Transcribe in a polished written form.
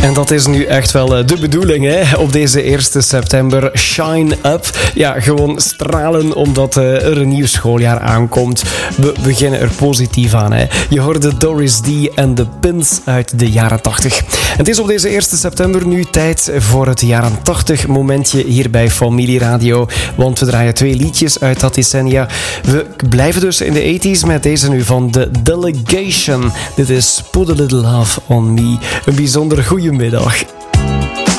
En dat is nu echt wel de bedoeling, hè? Op deze 1 september. Shine up. Ja, gewoon stralen omdat er een nieuw schooljaar aankomt. We beginnen er positief aan, hè? Je hoorde Doris D en de Pins uit de jaren 80. Het is op deze 1 september nu tijd voor het jaren 80 momentje hier bij Familie Radio. Want we draaien 2 liedjes uit dat decennia. We blijven dus in de 80s met deze nu van The Delegation. Dit is Put a Little Love on Me. Een bijzonder goede middag.